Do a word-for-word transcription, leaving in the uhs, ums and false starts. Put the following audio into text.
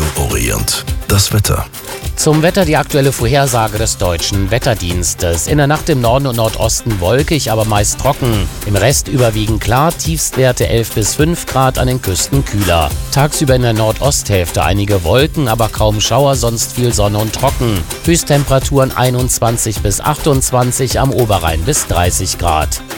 Orient. Das Wetter. Zum Wetter die aktuelle Vorhersage des Deutschen Wetterdienstes. In der Nacht im Norden und Nordosten wolkig, aber meist trocken. Im Rest überwiegend klar, Tiefstwerte elf bis fünf Grad, an den Küsten kühler. Tagsüber in der Nordosthälfte einige Wolken, aber kaum Schauer, sonst viel Sonne und trocken. Höchsttemperaturen einundzwanzig bis achtundzwanzig, am Oberrhein bis dreißig Grad.